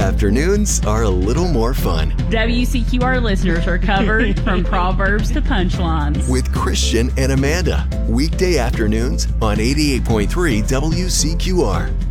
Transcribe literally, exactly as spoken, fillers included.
afternoons are a little more fun. W C Q R listeners are covered from Proverbs to punchlines. With Christian and Amanda. Weekday afternoons on eighty-eight point three W C Q R.